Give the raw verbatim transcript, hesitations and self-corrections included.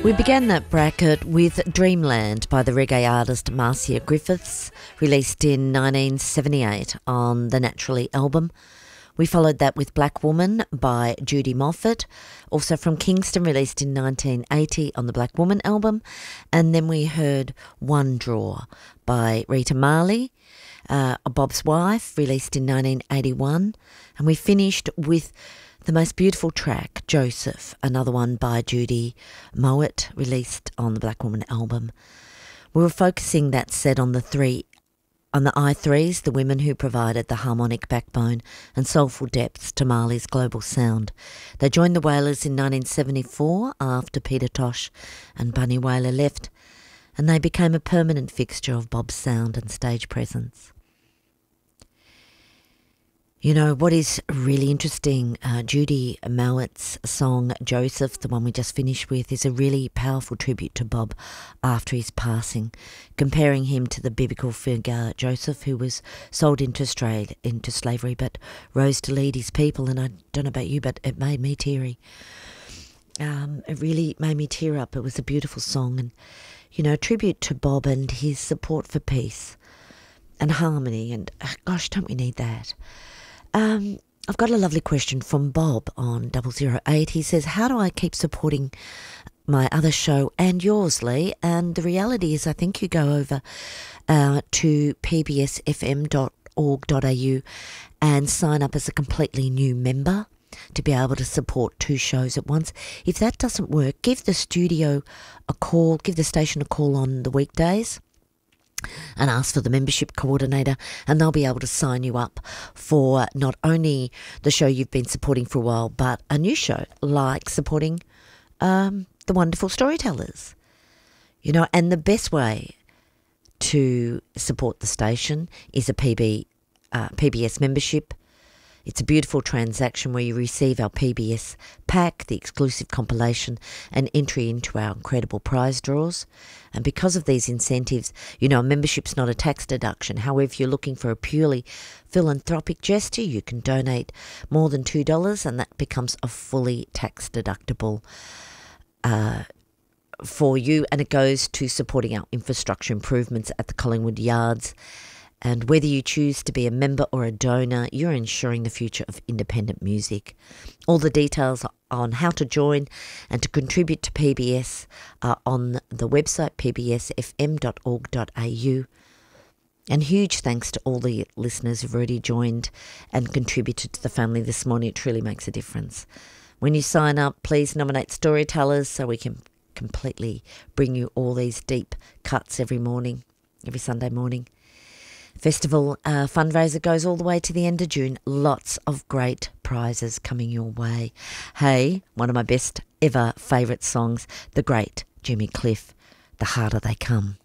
We began that bracket with Dreamland by the reggae artist Marcia Griffiths, released in nineteen seventy-eight on the Naturally album. We followed that with Black Woman by Judy Moffat, also from Kingston, released in nineteen eighty on the Black Woman album. And then we heard One Draw by Rita Marley, uh, Bob's Wife, released in nineteen eighty-one. And we finished with the most beautiful track, Joseph, another one by Judy Mowatt, released on the Black Woman album. We were focusing that set on the three, on the I threes, the women who provided the harmonic backbone and soulful depths to Marley's global sound. They joined the Wailers in nineteen seventy-four after Peter Tosh and Bunny Wailer left, and they became a permanent fixture of Bob's sound and stage presence. You know, what is really interesting, uh, Judy Mowatt's song Joseph, the one we just finished with, is a really powerful tribute to Bob after his passing, comparing him to the biblical figure Joseph, who was sold into, Australia, into slavery but rose to lead his people. And I don't know about you, but it made me teary. Um, it really made me tear up. It was a beautiful song and, you know, a tribute to Bob and his support for peace and harmony. And, uh, gosh, don't we need that? Um, I've got a lovely question from Bob on double zero eight. He says, how do I keep supporting my other show and yours, Lee? And the reality is I think you go over uh, to p b s f m dot org dot a u and sign up as a completely new member to be able to support two shows at once. If that doesn't work, give the studio a call, give the station a call on the weekdays and ask for the membership coordinator, and they'll be able to sign you up for not only the show you've been supporting for a while, but a new show, like supporting um, the wonderful storytellers. You know, and the best way to support the station is a P B, uh, P B S membership. It's a beautiful transaction where you receive our P B S pack, the exclusive compilation, and entry into our incredible prize draws. And because of these incentives, you know, membership's not a tax deduction. However, if you're looking for a purely philanthropic gesture, you can donate more than two dollars and that becomes a fully tax deductible uh, for you. And it goes to supporting our infrastructure improvements at the Collingwood Yards. And whether you choose to be a member or a donor, you're ensuring the future of independent music. All the details on how to join and to contribute to P B S are on the website p b s f m dot org dot a u. And huge thanks to all the listeners who've already joined and contributed to the family this morning. It truly makes a difference. When you sign up, please nominate storytellers so we can completely bring you all these deep cuts every morning, every Sunday morning. Festival uh, fundraiser goes all the way to the end of June. Lots of great prizes coming your way. Hey, one of my best ever favourite songs, the great Jimmy Cliff, The Harder They Come.